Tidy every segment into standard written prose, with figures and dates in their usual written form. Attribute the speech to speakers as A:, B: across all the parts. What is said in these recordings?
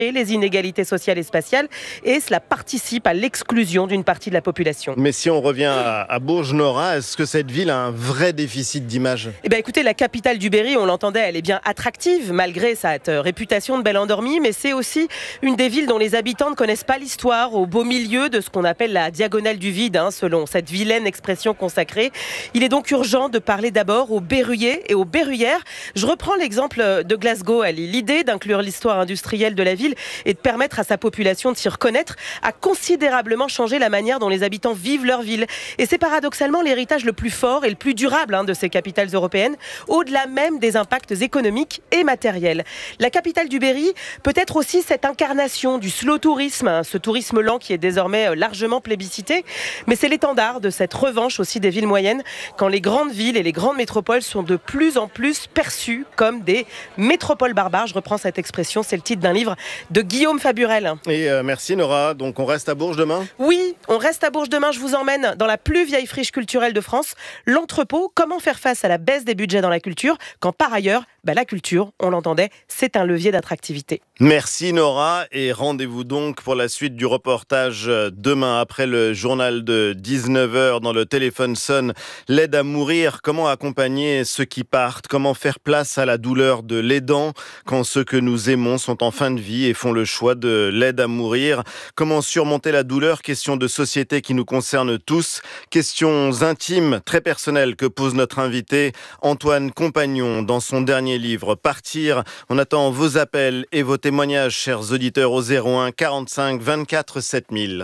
A: les inégalités sociales et spatiales, et cela participe à l'exclusion d'une partie de la population.
B: Mais si on revient à Bourges, Nora, est-ce que cette ville a un vrai déficit d'image ?
A: Écoutez, la capitale du Berry, on l'entendait, elle est bien attractive, malgré sa réputation de belle endormie, mais c'est aussi une des villes dont les habitants ne connaissent pas l'histoire, au beau milieu de ce qu'on appelle la diagonale du vide, selon cette vilaine expression consacrée. Il est donc urgent de parler d'abord aux Berruyers et aux Berruyères. Je reprends l'exemple de Glasgow. L'idée d'inclure l'histoire industrielle de la ville et de permettre à sa population de s'y reconnaître a considérablement changé la manière dont les habitants vivent leur ville. Et c'est paradoxalement l'héritage le plus fort et le plus durable de ces capitales européennes, au-delà même des impacts économiques et matériels. La capitale du Berry peut être aussi cette incarnation du slow tourisme, ce tourisme lent qui est désormais largement plébiscité, mais c'est l'étendard de cette revanche aussi des villes moyennes, quand les grandes villes et les grandes métropoles sont de plus en plus perçues comme des métropoles barbares. Je reprends cette expression, c'est le titre d'un livre de Guillaume Faburel.
B: Et merci Nora, donc on reste à Bourges demain ?
A: Oui, on reste à Bourges demain, je vous emmène dans la plus vieille friche culturelle de France, l'Entrepôt. Comment faire face à la baisse des budgets dans la culture, quand par ailleurs, la culture, on l'entendait, c'est un levier d'attractivité.
B: Merci Nora, et rendez-vous donc pour la suite du reportage demain après le journal de 19h dans le téléphone sonne. L'aide à mourir, comment accompagner ceux qui partent, comment faire place à la douleur de l'aidant quand ceux que nous aimons sont en fin de vie et font le choix de l'aide à mourir, comment surmonter la douleur, question de société qui nous concerne tous, questions intimes, très personnelles que pose notre invité Antoine Compagnon dans son dernier livre Partir. On attend vos appels et vos témoignages, chers auditeurs, au 01 45 24 7000.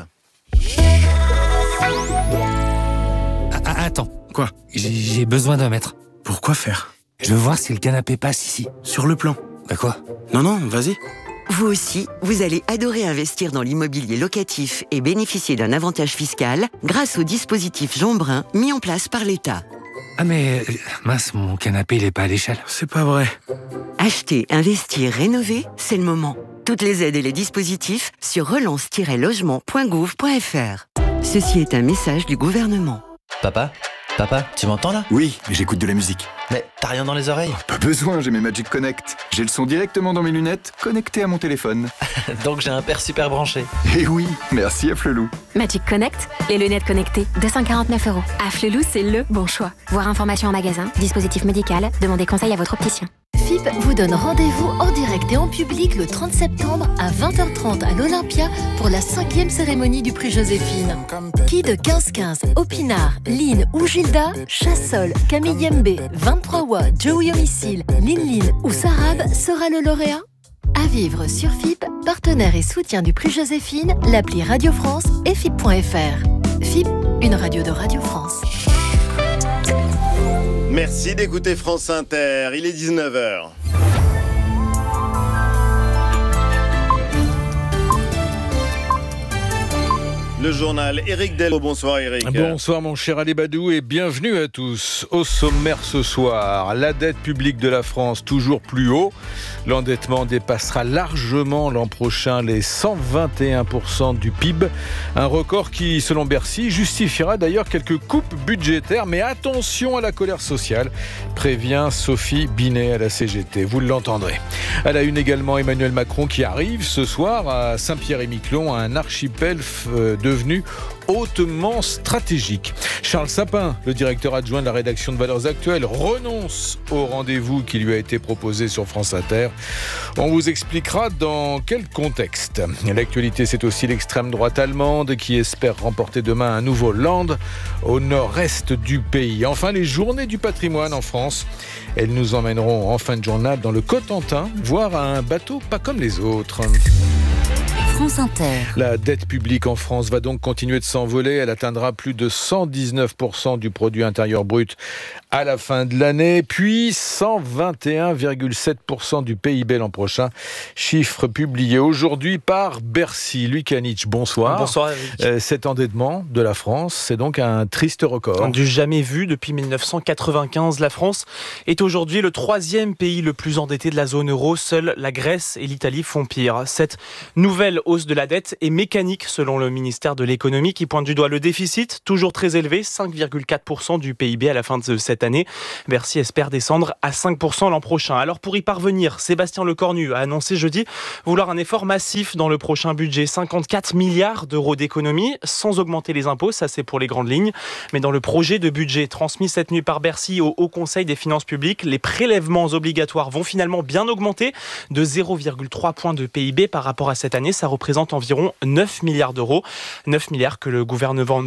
C: Attends.
D: Quoi ?
C: J'ai besoin d'un mètre.
D: Pourquoi faire ?
C: Je veux voir si le canapé passe ici.
D: Sur le plan.
C: Quoi ?
D: Non, vas-y.
E: Vous aussi, vous allez adorer investir dans l'immobilier locatif et bénéficier d'un avantage fiscal grâce au dispositif Jean Brun mis en place par l'État.
C: Ah mais, mince, mon canapé, il est pas à l'échelle.
D: C'est pas vrai.
E: Acheter, investir, rénover, c'est le moment. Toutes les aides et les dispositifs sur relance-logement.gouv.fr. Ceci est un message du gouvernement.
F: Papa, tu m'entends là ?
D: Oui, mais j'écoute de la musique.
F: Mais t'as rien dans les oreilles ?
D: Pas besoin, j'ai mes Magic Connect. J'ai le son directement dans mes lunettes, connecté à mon téléphone.
F: Donc j'ai un père super branché.
D: Eh oui, merci à Flelou.
G: Magic Connect, les lunettes connectées, 249 €. À Flelou, c'est le bon choix. Voir information en magasin, dispositif médical, demandez conseil à votre opticien.
H: FIP vous donne rendez-vous en direct et en public le 30 septembre à 20h30 à l'Olympia pour la 5e cérémonie du prix Joséphine. Qui de 15-15, Opinard, Lynn ou Gilda, Chassol, Camille Yembe, 23 Wa, Joey Homicile, Lynn ou Sarab sera le lauréat ? À vivre sur FIP, partenaire et soutien du prix Joséphine, l'appli Radio France et FIP.fr. FIP, une radio de Radio France.
B: Merci d'écouter France Inter, il est 19h. Le journal, Éric Dello. Bonsoir Éric.
I: Bonsoir mon cher Ali Badou et bienvenue à tous. Au sommaire ce soir, la dette publique de la France toujours plus haut. L'endettement dépassera largement l'an prochain les 121% du PIB. Un record qui, selon Bercy, justifiera d'ailleurs quelques coupes budgétaires. Mais attention à la colère sociale, prévient Sophie Binet à la CGT. Vous l'entendrez. À la une également, Emmanuel Macron qui arrive ce soir à Saint-Pierre-et-Miquelon, un archipel devenu hautement stratégique. Charles Sapin, le directeur adjoint de la rédaction de Valeurs Actuelles, renonce au rendez-vous qui lui a été proposé sur France Inter. On vous expliquera dans quel contexte. L'actualité, c'est aussi l'extrême droite allemande qui espère remporter demain un nouveau Land au nord-est du pays. Enfin, les journées du patrimoine en France. Elles nous emmèneront en fin de journal dans le Cotentin, voir un bateau pas comme les autres.
H: France Inter.
I: La dette publique en France va donc continuer de s'envoler. Elle atteindra plus de 119% du produit intérieur brut à la fin de l'année, puis 121,7% du PIB l'an prochain. Chiffre publié aujourd'hui par Bercy. Luc Anich, bonsoir.
J: Bonsoir Eric.
I: Cet endettement de la France, c'est donc un triste record.
J: Du jamais vu depuis 1995, la France est aujourd'hui le 3e pays le plus endetté de la zone euro. Seuls la Grèce et l'Italie font pire. Cette nouvelle hausse de la dette est mécanique selon le ministère de l'économie qui qui pointe du doigt le déficit, toujours très élevé, 5,4% du PIB à la fin de cette année. Bercy espère descendre à 5% l'an prochain. Alors pour y parvenir, Sébastien Lecornu a annoncé jeudi vouloir un effort massif dans le prochain budget, 54 milliards d'euros d'économies, sans augmenter les impôts, ça c'est pour les grandes lignes. Mais dans le projet de budget transmis cette nuit par Bercy au Haut Conseil des finances publiques, les prélèvements obligatoires vont finalement bien augmenter de 0,3 points de PIB par rapport à cette année. Ça représente environ 9 milliards d'euros. 9 milliards que le gouvernement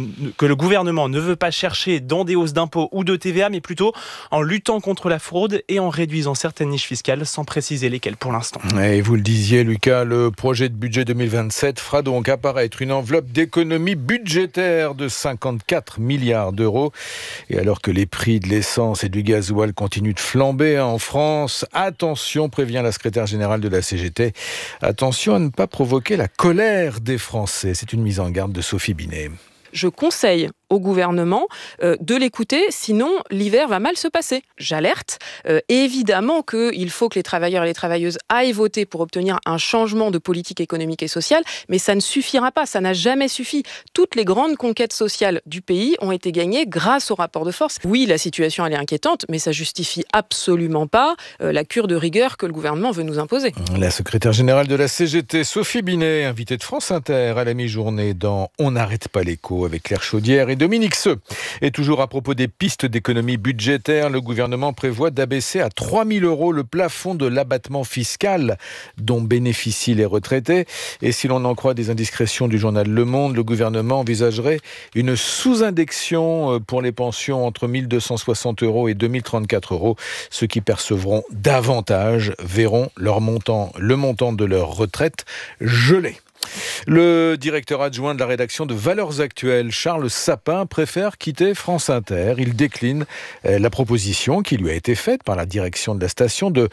J: ne veut pas chercher dans des hausses d'impôts ou de TVA, mais plutôt en luttant contre la fraude et en réduisant certaines niches fiscales, sans préciser lesquelles pour l'instant.
I: Et vous le disiez, Lucas, le projet de budget 2027 fera donc apparaître une enveloppe d'économie budgétaire de 54 milliards d'euros. Et alors que les prix de l'essence et du gasoil continuent de flamber en France, attention, prévient la secrétaire générale de la CGT, attention à ne pas provoquer la colère des Français. C'est une mise en garde de Sophie Binet.
K: Je conseille au gouvernement de l'écouter, sinon l'hiver va mal se passer. J'alerte. Évidemment qu'il faut que les travailleurs et les travailleuses aillent voter pour obtenir un changement de politique économique et sociale, mais ça ne suffira pas, ça n'a jamais suffi. Toutes les grandes conquêtes sociales du pays ont été gagnées grâce au rapport de force. Oui, la situation elle est inquiétante, mais ça justifie absolument pas la cure de rigueur que le gouvernement veut nous imposer.
I: La secrétaire générale de la CGT, Sophie Binet, invitée de France Inter à la mi-journée dans On n'arrête pas l'écho avec Claire Chaudière et Dominique Seux. Et toujours à propos des pistes d'économie budgétaire, le gouvernement prévoit d'abaisser à 3 000 € le plafond de l'abattement fiscal dont bénéficient les retraités. Et si l'on en croit des indiscrétions du journal Le Monde, le gouvernement envisagerait une sous-indexion pour les pensions entre 1 260 € et 2 034 €. Ceux qui percevront davantage verront le montant de leur retraite gelé. Le directeur adjoint de la rédaction de Valeurs Actuelles, Charles Sapin, préfère quitter France Inter. Il décline la proposition qui lui a été faite par la direction de la station de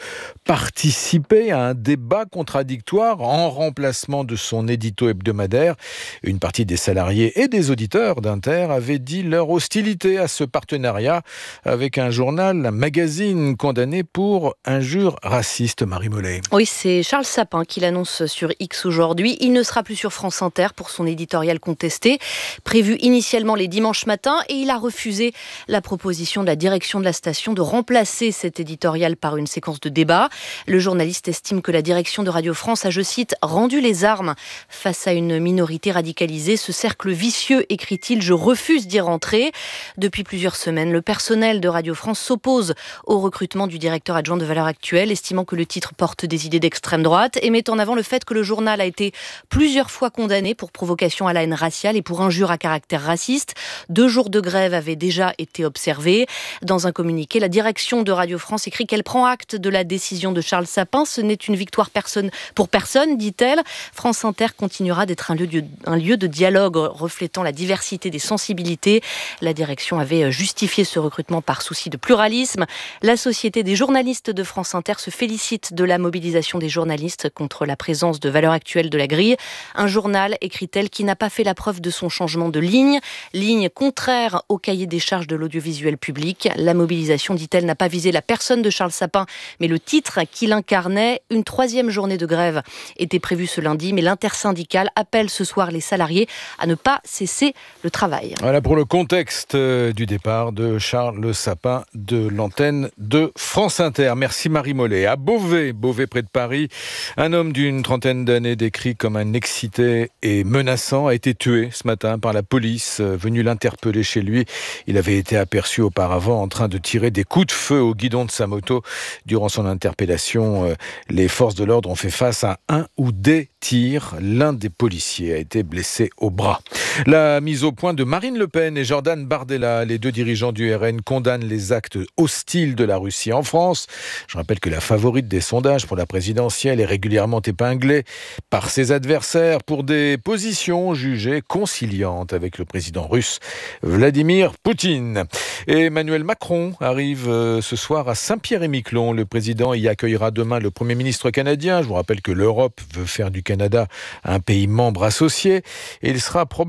I: participer à un débat contradictoire en remplacement de son édito hebdomadaire. Une partie des salariés et des auditeurs d'Inter avaient dit leur hostilité à ce partenariat avec un journal, un magazine condamné pour injures racistes. Marie Mollet.
L: Oui, c'est Charles Sapin qui l'annonce sur X aujourd'hui. Il ne sera plus sur France Inter pour son éditorial contesté, prévu initialement les dimanches matins, et il a refusé la proposition de la direction de la station de remplacer cet éditorial par une séquence de débat. Le journaliste estime que la direction de Radio France a, je cite, rendu les armes face à une minorité radicalisée. Ce cercle vicieux, écrit-il, je refuse d'y rentrer. Depuis plusieurs semaines, le personnel de Radio France s'oppose au recrutement du directeur adjoint de Valeurs Actuelles, estimant que le titre porte des idées d'extrême droite et met en avant le fait que le journal a été plusieurs fois condamné pour provocation à la haine raciale et pour injure à caractère raciste. 2 jours de grève avaient déjà été observés. Dans un communiqué, la direction de Radio France écrit qu'elle prend acte de la décision de Charles Sapin. Ce n'est une victoire pour personne, dit-elle. France Inter continuera d'être un lieu de dialogue reflétant la diversité des sensibilités. La direction avait justifié ce recrutement par souci de pluralisme. La Société des journalistes de France Inter se félicite de la mobilisation des journalistes contre la présence de Valeurs Actuelles de la grille. Un journal, écrit-elle, qui n'a pas fait la preuve de son changement de ligne contraire au cahier des charges de l'audiovisuel public. La mobilisation, dit-elle, n'a pas visé la personne de Charles Sapin, mais le titre qu'il incarnait. Une 3e journée de grève était prévue ce lundi, mais l'intersyndicale appelle ce soir les salariés à ne pas cesser le travail.
I: Voilà pour le contexte du départ de Charles Sapin de l'antenne de France Inter. Merci Marie Mollet. À Beauvais près de Paris, un homme d'une 30aine d'années décrit comme un excité et menaçant a été tué ce matin par la police venue l'interpeller chez lui. Il avait été aperçu auparavant en train de tirer des coups de feu au guidon de sa moto. Durant son interpellation, les forces de l'ordre ont fait face à un ou des tirs. L'un des policiers a été blessé au bras. La mise au point de Marine Le Pen et Jordan Bardella, les 2 dirigeants du RN, condamnent les actes hostiles de la Russie en France. Je rappelle que la favorite des sondages pour la présidentielle est régulièrement épinglée par ses adversaires pour des positions jugées conciliantes avec le président russe Vladimir Poutine. Et Emmanuel Macron arrive ce soir à Saint-Pierre-et-Miquelon. Le président y accueillera demain le Premier ministre canadien. Je vous rappelle que l'Europe veut faire du Canada un pays membre associé. Et il sera probablement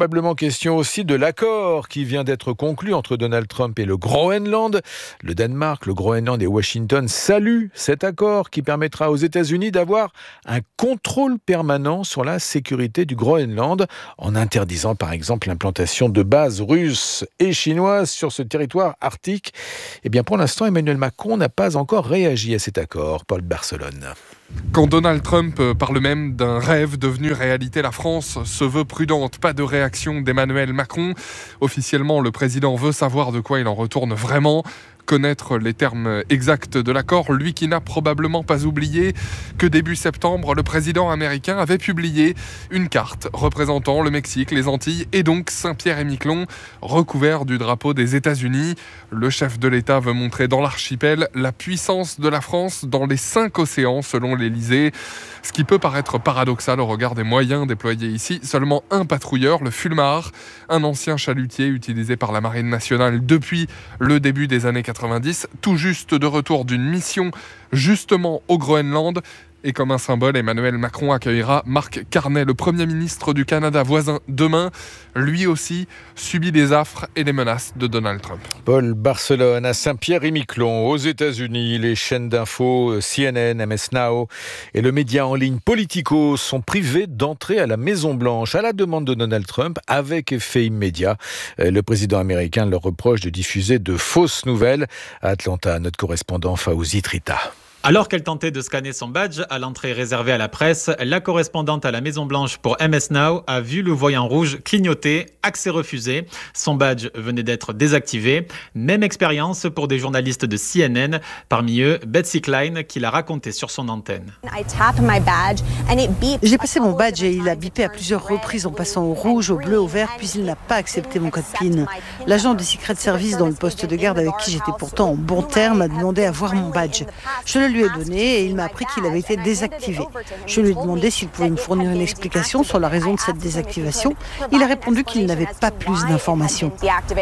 I: probablement question aussi de l'accord qui vient d'être conclu entre Donald Trump et le Groenland. Le Danemark, le Groenland et Washington saluent cet accord qui permettra aux États-Unis d'avoir un contrôle permanent sur la sécurité du Groenland en interdisant par exemple l'implantation de bases russes et chinoises sur ce territoire arctique. Eh bien pour l'instant, Emmanuel Macron n'a pas encore réagi à cet accord. Paul Barcelone.
M: Quand Donald Trump parle même d'un rêve devenu réalité, la France se veut prudente. Pas de réaction d'Emmanuel Macron. Officiellement, le président veut savoir de quoi il en retourne vraiment. Connaître les termes exacts de l'accord, lui qui n'a probablement pas oublié que début septembre, le président américain avait publié une carte représentant le Mexique, les Antilles et donc Saint-Pierre-et-Miquelon, recouvert du drapeau des États-Unis. Le chef de l'État veut montrer dans l'archipel la puissance de la France dans les 5 océans, selon l'Élysée. Ce qui peut paraître paradoxal au regard des moyens déployés ici. Seulement un patrouilleur, le Fulmar, un ancien chalutier utilisé par la Marine nationale depuis le début des années 90, tout juste de retour d'une mission justement au Groenland. Et comme un symbole, Emmanuel Macron accueillera Mark Carney, le Premier ministre du Canada voisin, demain. Lui aussi subit les affres et les menaces de Donald Trump.
I: Paul Barcelone, à Saint-Pierre-et-Miquelon, aux États-Unis, les chaînes d'infos CNN, MS Now et le média en ligne Politico sont privés d'entrée à la Maison-Blanche à la demande de Donald Trump avec effet immédiat. Le président américain leur reproche de diffuser de fausses nouvelles. À Atlanta, notre correspondant Fawzi Trita.
N: Alors qu'elle tentait de scanner son badge à l'entrée réservée à la presse, la correspondante à la Maison-Blanche pour MS Now a vu le voyant rouge clignoter, accès refusé. Son badge venait d'être désactivé. Même expérience pour des journalistes de CNN, parmi eux Betsy Klein qui l'a raconté sur son antenne.
O: J'ai passé mon badge et il a bipé à plusieurs reprises en passant au rouge, au bleu, au vert, puis il n'a pas accepté mon code PIN. L'agent du Secret Service dans le poste de garde avec qui j'étais pourtant en bon terme a demandé à voir mon badge. Je le lui ai donné et il m'a appris qu'il avait été désactivé. Je lui ai demandé s'il pouvait me fournir une explication sur la raison de cette désactivation. Il a répondu qu'il n'avait pas plus d'informations.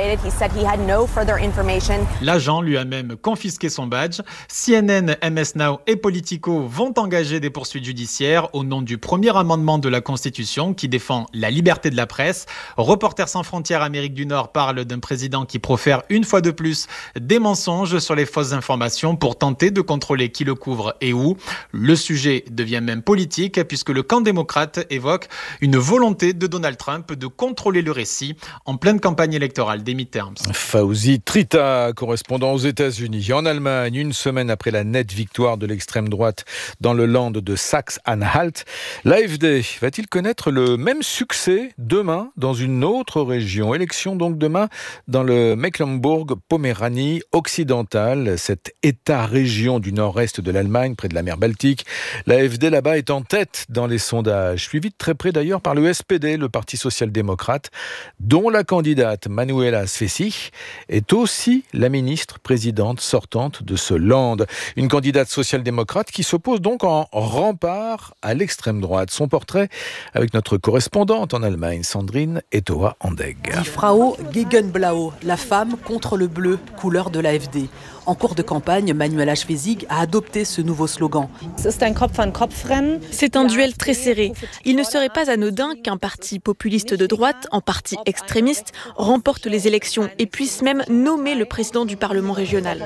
N: L'agent lui a même confisqué son badge. CNN, MS Now et Politico vont engager des poursuites judiciaires au nom du premier amendement de la Constitution qui défend la liberté de la presse. Reporters sans frontières Amérique du Nord parle d'un président qui profère une fois de plus des mensonges sur les fausses informations pour tenter de contrôler qui le couvre et où. Le sujet devient même politique puisque le camp démocrate évoque une volonté de Donald Trump de contrôler le récit en pleine campagne électorale des midterms.
I: Fawzi Trita, correspondant aux États-Unis. En Allemagne, une semaine après la nette victoire de l'extrême droite dans le land de Saxe-Anhalt, l'AfD va-t-il connaître le même succès demain dans une autre région? Élection donc demain dans le Mecklembourg-Poméranie occidentale, cet État-région du nord-est de l'Allemagne, près de la mer Baltique. L'AfD là-bas est en tête dans les sondages, suivi de très près d'ailleurs par le SPD, le Parti social-démocrate, dont la candidate Manuela Schwesig est aussi la ministre présidente sortante de ce land. Une candidate social-démocrate qui s'oppose donc en rempart à l'extrême droite. Son portrait avec notre correspondante en Allemagne, Sandrine Etoa-Andegg.
P: Die Frau gegen Blau, la femme contre le bleu, couleur de l'AfD. En cours de campagne, Manuela Schwesig a adopté ce nouveau slogan.
Q: C'est un duel très serré. Il ne serait pas anodin qu'un parti populiste de droite, en parti extrémiste, remporte les élections et puisse même nommer le président du Parlement régional.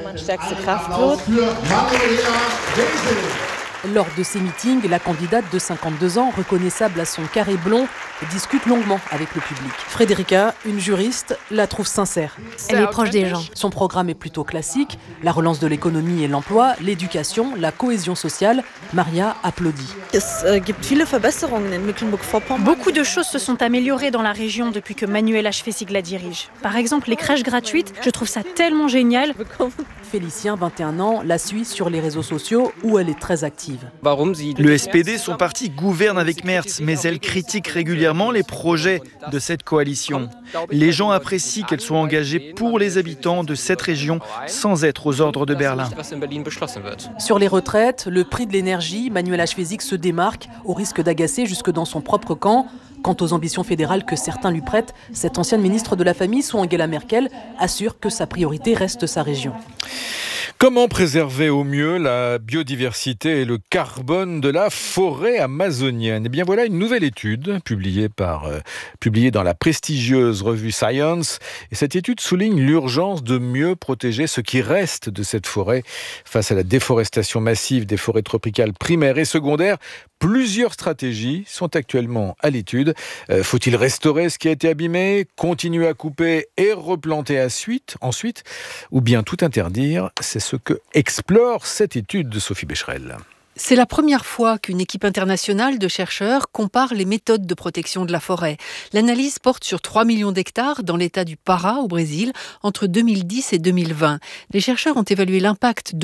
P: Lors de ces meetings, la candidate de 52 ans, reconnaissable à son carré blond, discute longuement avec le public. Frédérica, une juriste, la trouve sincère.
L: Elle est proche des gens.
P: Son programme est plutôt classique, la relance de l'économie et l'emploi, l'éducation, la cohésion sociale. Maria applaudit.
Q: Beaucoup de choses se sont améliorées dans la région depuis que Manuela Schwesig la dirige. Par exemple, les crèches gratuites, je trouve ça tellement génial.
P: Félicien, 21 ans, la suit sur les réseaux sociaux où elle est très active.
R: Le SPD, son parti, gouverne avec Merz, mais elle critique régulièrement les projets de cette coalition. Les gens apprécient qu'elle soit engagée pour les habitants de cette région sans être aux ordres de Berlin.
P: Sur les retraites, le prix de l'énergie, Manuela Schwesig se démarque au risque d'agacer jusque dans son propre camp. Quant aux ambitions fédérales que certains lui prêtent, cette ancienne ministre de la Famille, sous Angela Merkel, assure que sa priorité reste sa région.
I: Comment préserver au mieux la biodiversité et le carbone de la forêt amazonienne ? Eh bien voilà une nouvelle étude publiée dans la prestigieuse revue Science. Et cette étude souligne l'urgence de mieux protéger ce qui reste de cette forêt face à la déforestation massive des forêts tropicales primaires et secondaires. Plusieurs stratégies sont actuellement à l'étude. Faut-il restaurer ce qui a été abîmé, continuer à couper et replanter ensuite, ou bien tout interdire ? C'est ce que explore cette étude de Sophie Becherel.
S: C'est la première fois qu'une équipe internationale de chercheurs compare les méthodes de protection de la forêt. L'analyse porte sur 3 millions d'hectares dans l'état du Pará, au Brésil, entre 2010 et 2020. Les chercheurs ont évalué l'impact de